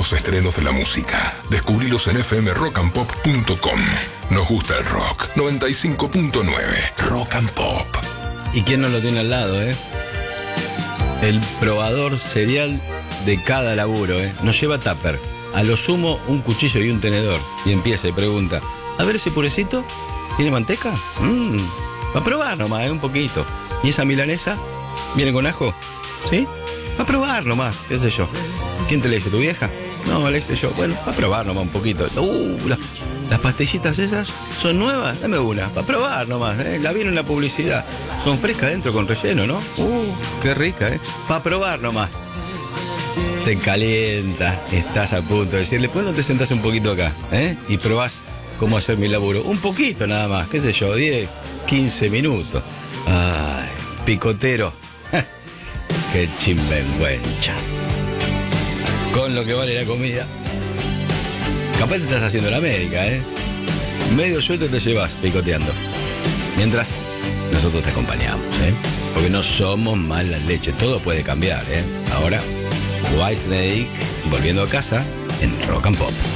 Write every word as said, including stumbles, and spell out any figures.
últimos estrenos de la música. Descubrilos en f m rock and pop punto com. Nos gusta el rock. noventa y cinco punto nueve Rock and Pop. ¿Y quién no lo tiene al lado, eh? El probador serial de cada laburo, eh. No lleva tupper. A lo sumo, un cuchillo y un tenedor. Y empieza y pregunta: a ver ese purecito, ¿tiene manteca? Mmm, va a probar nomás, eh, un poquito. ¿Y esa milanesa? ¿Viene con ajo? ¿Sí? Va a probar nomás, qué sé yo. ¿Quién te la hizo, tu vieja? No, la hice yo. Bueno, va a probar nomás un poquito. Uh, la, las pastillitas esas son nuevas, dame una. Va a probar nomás, eh. La vieron en la publicidad. Son frescas dentro con relleno, ¿no? Uh, qué rica, eh. Va a probar nomás. Te calienta, estás a punto de decirle: ¿por qué no te sentás un poquito acá, eh? Y probás cómo hacer mi laburo. Un poquito nada más, qué sé yo, diez, quince minutos. Ay, picotero. Qué chimbenguencha. Con lo que vale la comida. Capaz te estás haciendo la América, ¿eh? Medio suelto te llevas picoteando. Mientras, nosotros te acompañamos, ¿eh? Porque no somos mala leche, todo puede cambiar, ¿eh? Ahora, Whitesnake, volviendo a casa en Rock and Pop.